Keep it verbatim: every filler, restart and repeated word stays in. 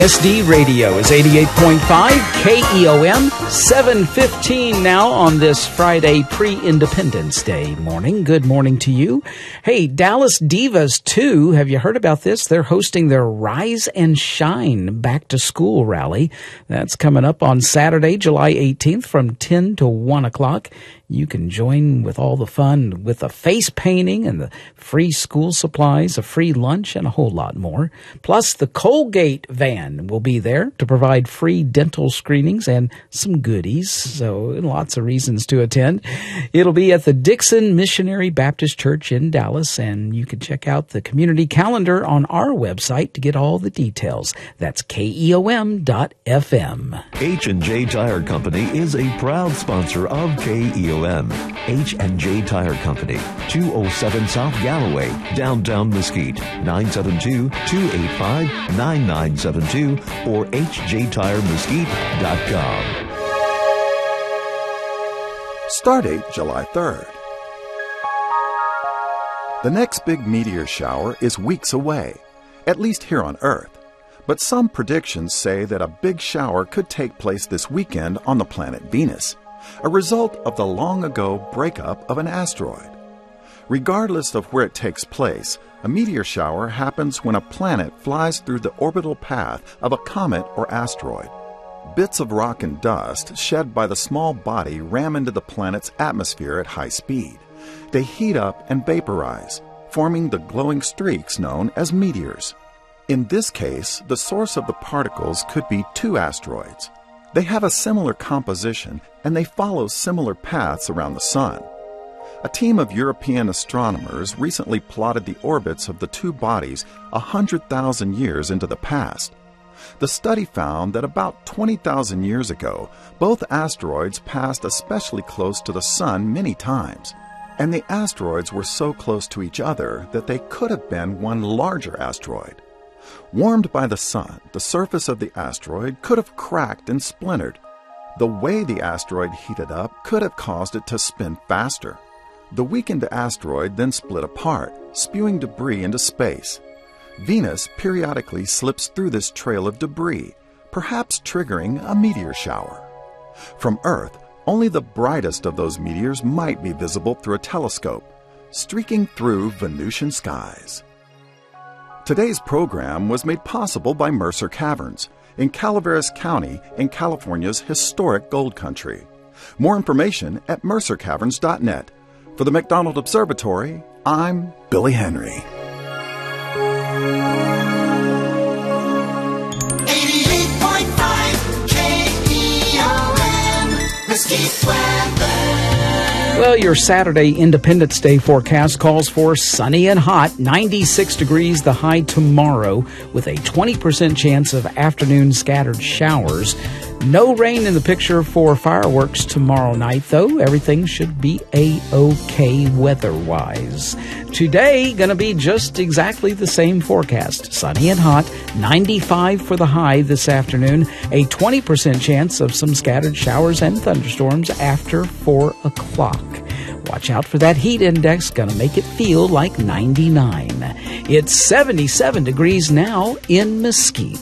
S D Radio is eighty-eight point five K E O M, seven fifteen now on this Friday pre-Independence Day morning. Good morning to you. Hey, Dallas Divas two, have you heard about this? They're hosting their Rise and Shine Back to School rally. That's coming up on Saturday, July eighteenth from ten to one o'clock. You can join with all the fun with the face painting and the free school supplies, a free lunch, and a whole lot more. Plus, the Colgate van will be there to provide free dental screenings and some goodies. So lots of reasons to attend. It'll be at the Dixon Missionary Baptist Church in Dallas, and you can check out the community calendar on our website to get all the details. That's K E O M dot F M. H and J Tire Company is a proud sponsor of K E O M. H and J Tire Company, two oh seven South Galloway, downtown Mesquite, nine seven two, two eight five, nine nine seven two or h j tire mesquite dot com. Stardate July third. The next big meteor shower is weeks away, at least here on Earth. But some predictions say that a big shower could take place this weekend on the planet Venus, a result of the long-ago breakup of an asteroid. Regardless of where it takes place, a meteor shower happens when a planet flies through the orbital path of a comet or asteroid. Bits of rock and dust shed by the small body ram into the planet's atmosphere at high speed. They heat up and vaporize, forming the glowing streaks known as meteors. In this case, the source of the particles could be two asteroids. They have a similar composition, and they follow similar paths around the Sun. A team of European astronomers recently plotted the orbits of the two bodies one hundred thousand years into the past. The study found that about twenty thousand years ago, both asteroids passed especially close to the Sun many times, and the asteroids were so close to each other that they could have been one larger asteroid. Warmed by the Sun, the surface of the asteroid could have cracked and splintered. The way the asteroid heated up could have caused it to spin faster. The weakened asteroid then split apart, spewing debris into space. Venus periodically slips through this trail of debris, perhaps triggering a meteor shower. From Earth, only the brightest of those meteors might be visible through a telescope, streaking through Venusian skies. Today's program was made possible by Mercer Caverns in Calaveras County in California's historic gold country. More information at mercer caverns dot net. For the McDonald Observatory, I'm Billy Henry. eighty-eight point five K E O M, Mesquite weather. Well, your Saturday Independence Day forecast calls for sunny and hot, ninety-six degrees the high tomorrow, with a twenty percent chance of afternoon scattered showers. No rain in the picture for fireworks tomorrow night, though. Everything should be A-OK weather-wise. Today, going to be just exactly the same forecast. Sunny and hot, ninety-five for the high this afternoon. A twenty percent chance of some scattered showers and thunderstorms after four o'clock. Watch out for that heat index. Going to make it feel like ninety-nine. It's seventy-seven degrees now in Mesquite.